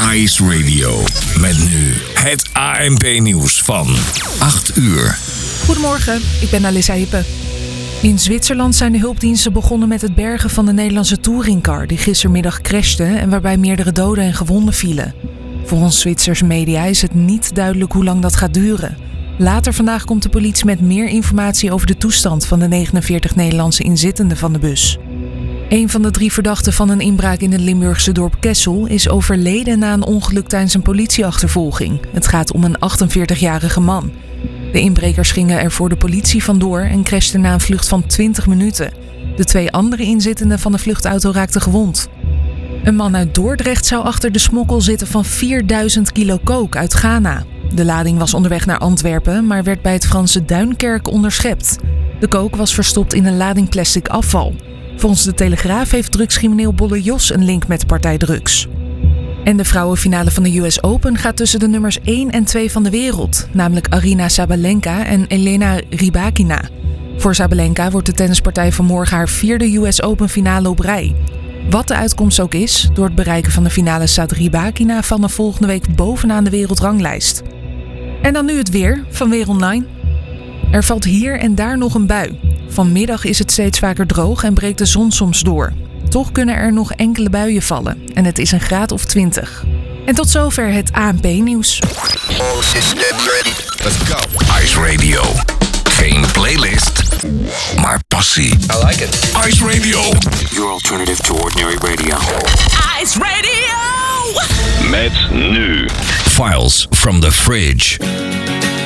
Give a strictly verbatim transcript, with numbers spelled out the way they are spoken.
Ice Radio. Met nu het A N P-nieuws van acht uur. Goedemorgen, ik ben Alissa Hippe. In Zwitserland zijn de hulpdiensten begonnen met het bergen van de Nederlandse touringcar die gistermiddag crashte en waarbij meerdere doden en gewonden vielen. Volgens Zwitserse media is het niet duidelijk hoe lang dat gaat duren. Later vandaag komt de politie met meer informatie over de toestand van de negenenveertig Nederlandse inzittenden van de bus. Een van de drie verdachten van een inbraak in het Limburgse dorp Kessel is overleden na een ongeluk tijdens een politieachtervolging. Het gaat om een achtenveertigjarige man. De inbrekers gingen er voor de politie vandoor en crashten na een vlucht van twintig minuten. De twee andere inzittenden van de vluchtauto raakten gewond. Een man uit Dordrecht zou achter de smokkel zitten van vierduizend kilo coke uit Ghana. De lading was onderweg naar Antwerpen, maar werd bij het Franse Duinkerk onderschept. De coke was verstopt in een lading plastic afval. Volgens de Telegraaf heeft drugscrimineel Bolle Jos een link met de partij drugs. En de vrouwenfinale van de U S Open gaat tussen de nummers één en twee van de wereld, namelijk Aryna Sabalenka en Elena Rybakina. Voor Sabalenka wordt de tennispartij vanmorgen haar vierde U S Open finale op rij. Wat de uitkomst ook is, door het bereiken van de finale staat Rybakina vanaf volgende week bovenaan de wereldranglijst. En dan nu het weer van Weer Online. Er valt hier en daar nog een bui. Vanmiddag is het steeds vaker droog en breekt de zon soms door. Toch kunnen er nog enkele buien vallen en het is een graad of twintig. En tot zover het A N P-nieuws. All systems ready. Let's go. Ice Radio. Geen playlist, maar passie. I like it. Ice Radio. Your alternative to ordinary radio. Ice Radio! Met nu Files from the Fridge.